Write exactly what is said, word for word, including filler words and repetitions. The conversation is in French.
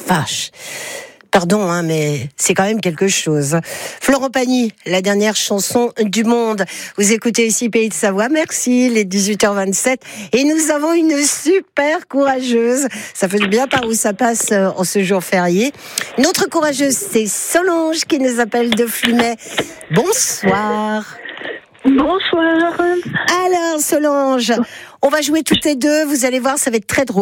vache. Pardon, hein, mais c'est quand même quelque chose. Florent Pagny, la dernière chanson du monde. Vous écoutez ici Pays de Savoie. Merci, les dix-huit heures vingt-sept. Et nous avons une super courageuse. Ça fait bien par où ça passe en ce jour férié. Notre courageuse, c'est Solange qui nous appelle de Flumet. Bonsoir. Bonsoir. Alors, Solange, on va jouer toutes les deux. Vous allez voir, ça va être très drôle.